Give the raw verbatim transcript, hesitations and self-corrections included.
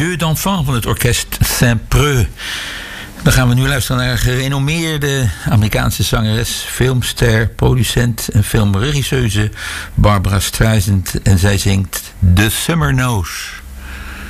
Jeux d'enfants van het orkest Saint-Preux. Dan gaan we nu luisteren naar een gerenommeerde Amerikaanse zangeres, filmster, producent en filmregisseuse Barbra Streisand. En zij zingt The Summer Knows.